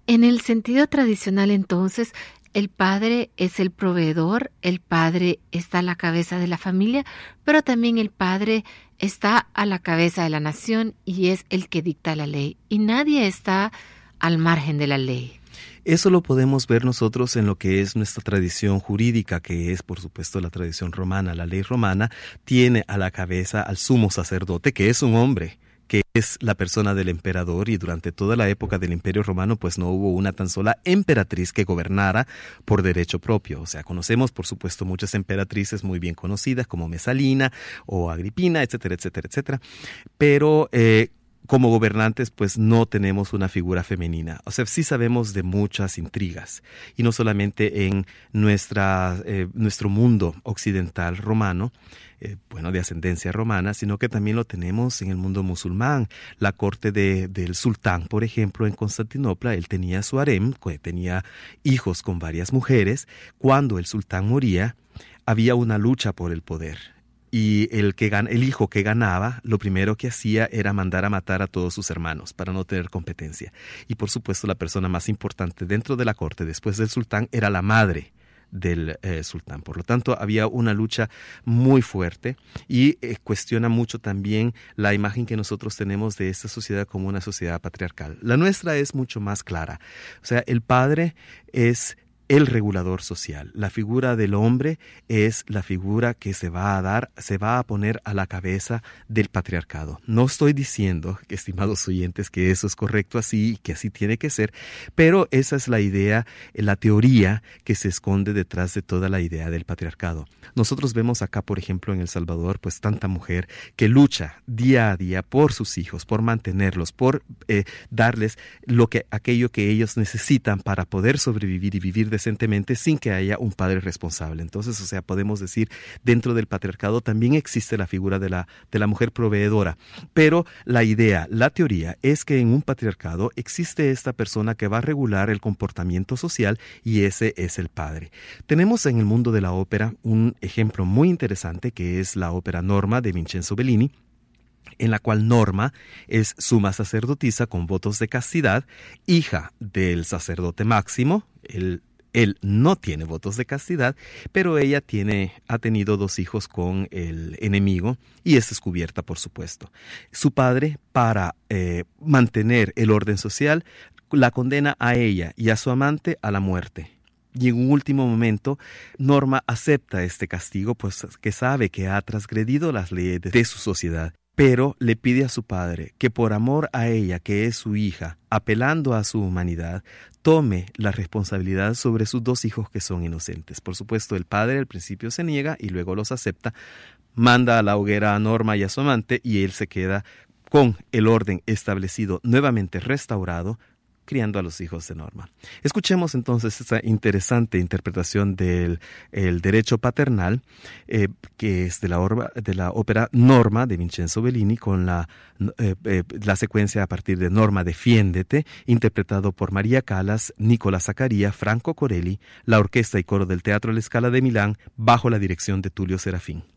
En el sentido tradicional, entonces, el padre es el proveedor, el padre está a la cabeza de la familia, pero también el padre está a la cabeza de la nación y es el que dicta la ley. Y nadie está al margen de la ley. Eso lo podemos ver nosotros en lo que es nuestra tradición jurídica, que es, por supuesto, la tradición romana. La ley romana tiene a la cabeza al sumo sacerdote, que es un hombre, que es la persona del emperador, y durante toda la época del Imperio Romano pues no hubo una tan sola emperatriz que gobernara por derecho propio. O sea, conocemos por supuesto muchas emperatrices muy bien conocidas como Mesalina o Agripina, etcétera, etcétera, etcétera, pero como gobernantes pues no tenemos una figura femenina. O sea, sí sabemos de muchas intrigas, y no solamente en nuestro mundo occidental romano, de ascendencia romana, sino que también lo tenemos en el mundo musulmán. La corte del sultán, por ejemplo, en Constantinopla, él tenía su harem, tenía hijos con varias mujeres. Cuando el sultán moría, había una lucha por el poder. Y el hijo que ganaba, lo primero que hacía era mandar a matar a todos sus hermanos para no tener competencia. Y por supuesto la persona más importante dentro de la corte después del sultán era la madre del sultán. Por lo tanto, había una lucha muy fuerte, y cuestiona mucho también la imagen que nosotros tenemos de esta sociedad como una sociedad patriarcal. La nuestra es mucho más clara. O sea, el padre es el regulador social. La figura del hombre es la figura que se va a poner a la cabeza del patriarcado. No estoy diciendo, estimados oyentes, que eso es correcto así y que así tiene que ser, pero esa es la idea, la teoría que se esconde detrás de toda la idea del patriarcado. Nosotros vemos acá, por ejemplo, en El Salvador, pues tanta mujer que lucha día a día por sus hijos, por mantenerlos, por darles aquello que ellos necesitan para poder sobrevivir y vivir decentemente sin que haya un padre responsable. Entonces, o sea, podemos decir, dentro del patriarcado también existe la figura de la mujer proveedora, pero la idea, la teoría es que en un patriarcado existe esta persona que va a regular el comportamiento social, y ese es el padre. Tenemos en el mundo de la ópera un ejemplo muy interesante, que es la ópera Norma de Vincenzo Bellini, en la cual Norma es suma sacerdotisa con votos de castidad, hija del sacerdote Máximo. Él no tiene votos de castidad, pero ella ha tenido 2 hijos con el enemigo, y es descubierta, por supuesto. Su padre, para mantener el orden social, la condena a ella y a su amante a la muerte. Y en un último momento, Norma acepta este castigo, pues que sabe que ha transgredido las leyes de su sociedad. Pero le pide a su padre que por amor a ella, que es su hija, apelando a su humanidad, tome la responsabilidad sobre sus 2 hijos que son inocentes. Por supuesto, el padre al principio se niega y luego los acepta, manda a la hoguera a Norma y a su amante, y él se queda con el orden establecido, nuevamente restaurado, criando a los hijos de Norma. Escuchemos entonces esta interesante interpretación del derecho paternal, que es de la ópera Norma de Vincenzo Bellini, con la secuencia a partir de Norma, defiéndete, interpretado por María Callas, Nicola Zaccaria, Franco Corelli, la orquesta y coro del Teatro La Scala de Milán, bajo la dirección de Tulio Serafín.